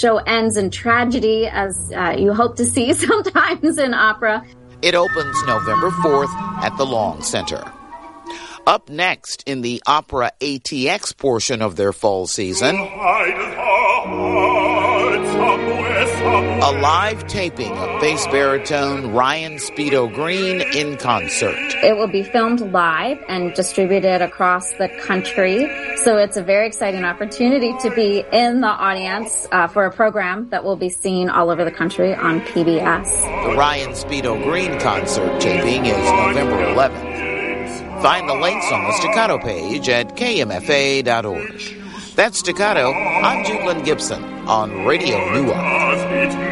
show ends in tragedy, as you hope to see sometimes in opera. It opens November 4th at the Long Center. Up next in the Opera ATX portion of their fall season, a live taping of bass baritone Ryan Speedo Green in concert. It will be filmed live and distributed across the country, so it's a very exciting opportunity to be in the audience for a program that will be seen all over the country on PBS. The Ryan Speedo Green concert taping is November 11th. Find the links on the Staccato page at kmfa.org. That's Staccato. I'm Judeland Gibson on Radio Nuance.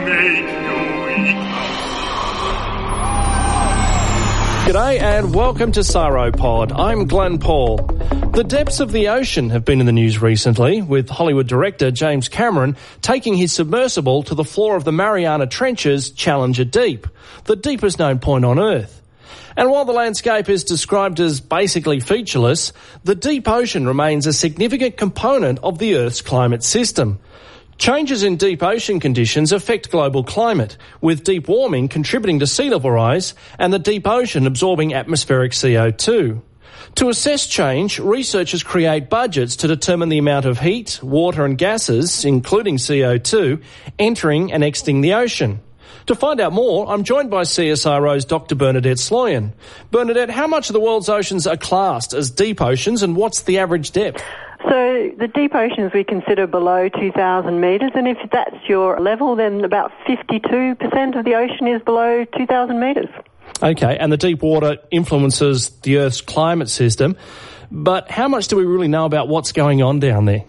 G'day and welcome to Sauropod. I'm Glenn Paul. The depths of the ocean have been in the news recently, with Hollywood director James Cameron taking his submersible to the floor of the Mariana Trench's Challenger Deep, the deepest known point on Earth. And while the landscape is described as basically featureless, the deep ocean remains a significant component of the Earth's climate system. Changes in deep ocean conditions affect global climate, with deep warming contributing to sea level rise and the deep ocean absorbing atmospheric CO2. To assess change, researchers create budgets to determine the amount of heat, water and gases, including CO2, entering and exiting the ocean. To find out more, I'm joined by CSIRO's Dr. Bernadette Sloyan. Bernadette, how much of the world's oceans are classed as deep oceans and what's the average depth? So the deep oceans we consider below 2,000 metres, and if that's your level, then about 52% of the ocean is below 2,000 metres. Okay, and the deep water influences the Earth's climate system, but how much do we really know about what's going on down there?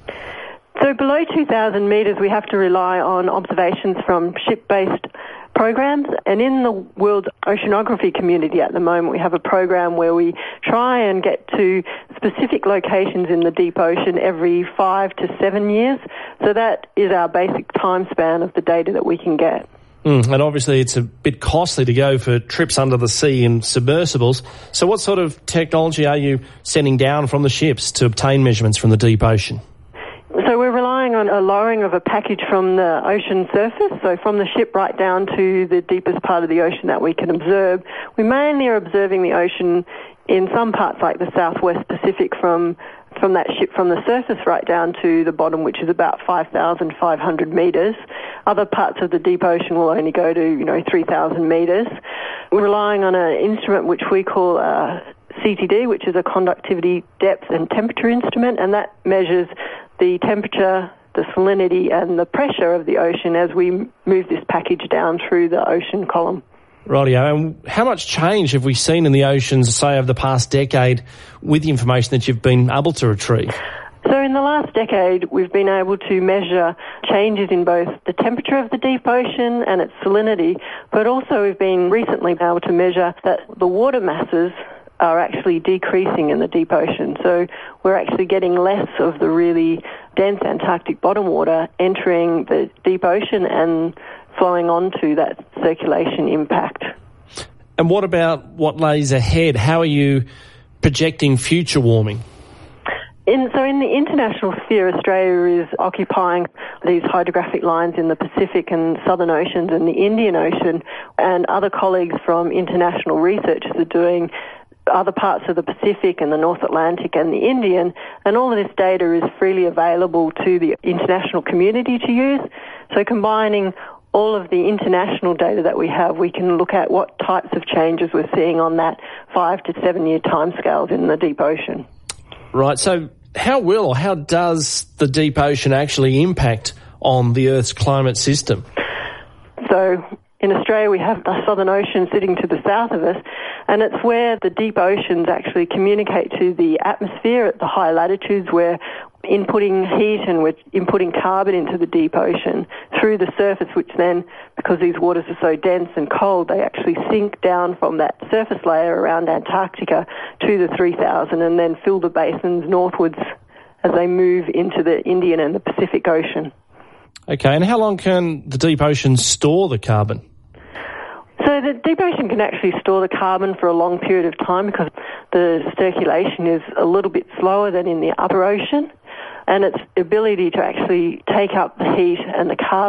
So below 2,000 metres we have to rely on observations from ship-based programs, and in the World Oceanography community at the moment we have a program where we try and get to specific locations in the deep ocean every 5 to 7 years. So that is our basic time span of the data that we can get. And obviously it's a bit costly to go for trips under the sea in submersibles. So what sort of technology are you sending down from the ships to obtain measurements from the deep ocean? So we're relying on a lowering of a package from the ocean surface, so from the ship right down to the deepest part of the ocean that we can observe. We mainly are observing the ocean in some parts like the Southwest Pacific from that ship from the surface right down to the bottom, which is about 5,500 metres. Other parts of the deep ocean will only go to, 3,000 metres. We're relying on an instrument which we call CTD, which is a conductivity, depth and temperature instrument, and that measures the temperature, the salinity and the pressure of the ocean as we move this package down through the ocean column. Rightio. And how much change have we seen in the oceans, say, over the past decade with the information that you've been able to retrieve? So in the last decade, we've been able to measure changes in both the temperature of the deep ocean and its salinity, but also we've been recently able to measure that the water masses are actually decreasing in the deep ocean. So we're actually getting less of the really dense Antarctic bottom water entering the deep ocean and flowing onto that circulation impact. And what about what lays ahead? How are you projecting future warming? In the international sphere, Australia is occupying these hydrographic lines in the Pacific and Southern Oceans and the Indian Ocean, and other colleagues from international researchers are doing other parts of the Pacific and the North Atlantic and the Indian, and all of this data is freely available to the international community to use. So combining all of the international data that we have, we can look at what types of changes we're seeing on that 5 to 7 year timescales in the deep ocean. Right, so how does the deep ocean actually impact on the Earth's climate system? So in Australia we have the Southern Ocean sitting to the south of us, and it's where the deep oceans actually communicate to the atmosphere at the high latitudes. We're inputting heat and we're inputting carbon into the deep ocean through the surface, which then, because these waters are so dense and cold, they actually sink down from that surface layer around Antarctica to the 3,000 and then fill the basins northwards as they move into the Indian and the Pacific Ocean. Okay, and how long can the deep ocean store the carbon? So the deep ocean can actually store the carbon for a long period of time because the circulation is a little bit slower than in the upper ocean, and its ability to actually take up the heat and the carbon